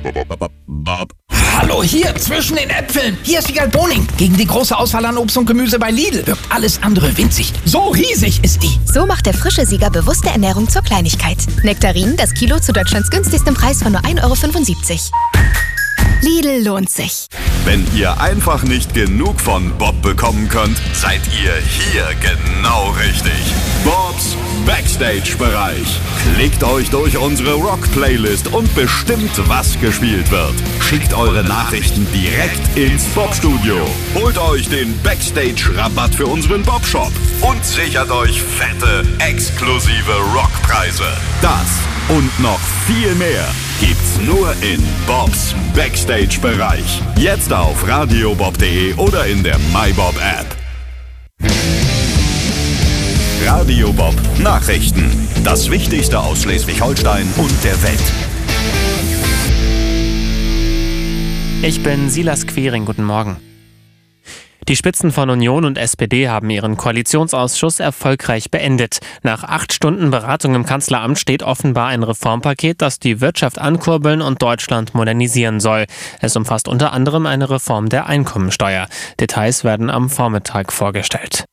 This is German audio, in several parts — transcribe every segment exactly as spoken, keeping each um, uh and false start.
Bob. Hallo, hier, zwischen den Äpfeln. Hier ist Wiegald Boning. Gegen die große Auswahl an Obst und Gemüse bei Lidl wirkt alles andere winzig. So riesig ist die. So macht der frische Sieger bewusste Ernährung zur Kleinigkeit. Nektarinen, das Kilo zu Deutschlands günstigstem Preis von nur ein Euro fünfundsiebzig. Lidl lohnt sich. Wenn ihr einfach nicht genug von Bob bekommen könnt, seid ihr hier genau richtig. Bobs Backstage-Bereich. Klickt euch durch unsere Rock-Playlist und bestimmt, was gespielt wird. Schickt eure Nachrichten direkt ins Bob-Studio. Holt euch den Backstage-Rabatt für unseren Bob-Shop und sichert euch fette, exklusive Rockpreise. Das und noch viel mehr gibt's nur in Bobs Backstage-Bereich. Jetzt auf radiobob punkt de oder in der MyBob-App. Radio Bob Nachrichten. Das Wichtigste aus Schleswig-Holstein und der Welt. Ich bin Silas Quiring, guten Morgen. Die Spitzen von Union und S P D haben ihren Koalitionsausschuss erfolgreich beendet. Nach acht Stunden Beratung im Kanzleramt steht offenbar ein Reformpaket, das die Wirtschaft ankurbeln und Deutschland modernisieren soll. Es umfasst unter anderem eine Reform der Einkommensteuer. Details werden am Vormittag vorgestellt.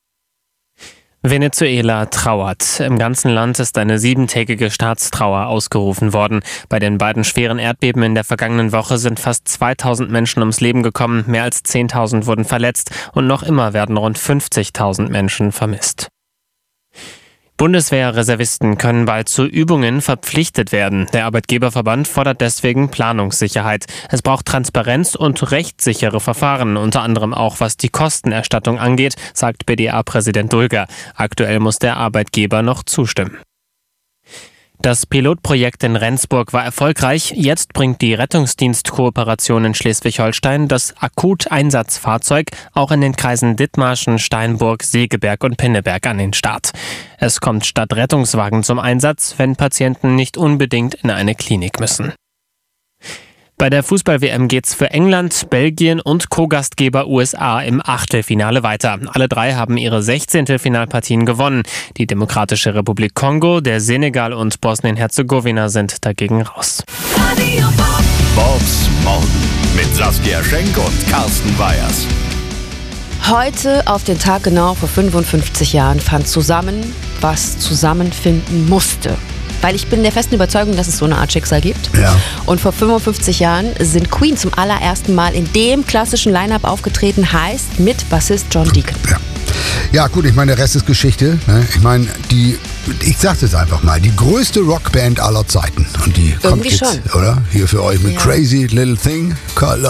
Venezuela trauert. Im ganzen Land ist eine siebentägige Staatstrauer ausgerufen worden. Bei den beiden schweren Erdbeben in der vergangenen Woche sind fast zweitausend Menschen ums Leben gekommen, mehr als zehntausend wurden verletzt und noch immer werden rund fünfzigtausend Menschen vermisst. Bundeswehrreservisten können bald zu Übungen verpflichtet werden. Der Arbeitgeberverband fordert deswegen Planungssicherheit. Es braucht Transparenz und rechtssichere Verfahren, unter anderem auch was die Kostenerstattung angeht, sagt B D A-Präsident Dulger. Aktuell muss der Arbeitgeber noch zustimmen. Das Pilotprojekt in Rendsburg war erfolgreich. Jetzt bringt die Rettungsdienstkooperation in Schleswig-Holstein das Akuteinsatzfahrzeug auch in den Kreisen Dithmarschen, Steinburg, Segeberg und Pinneberg an den Start. Es kommt statt Rettungswagen zum Einsatz, wenn Patienten nicht unbedingt in eine Klinik müssen. Bei der Fußball-W M geht's für England, Belgien und Co-Gastgeber U S A im Achtelfinale weiter. Alle drei haben ihre Sechzehntelfinalpartien gewonnen. Die Demokratische Republik Kongo, der Senegal und Bosnien-Herzegowina sind dagegen raus. Bobs Morgen mit Saskia Schenk und Carsten Weyers. Heute auf den Tag genau vor fünfundfünfzig Jahren fand zusammen, was zusammenfinden musste. Weil ich bin der festen Überzeugung, dass es so eine Art Schicksal gibt. Ja. Und vor fünfundfünfzig Jahren sind Queen zum allerersten Mal in dem klassischen Line-Up aufgetreten, heißt mit Bassist John Deacon. Ja. Ja gut, ich meine, der Rest ist Geschichte. Ne? Ich meine, die, ich sag's jetzt einfach mal, die größte Rockband aller Zeiten. Und die kommt Irgendwie jetzt, schon. oder? Hier für euch mit Ja. Crazy Little Thing.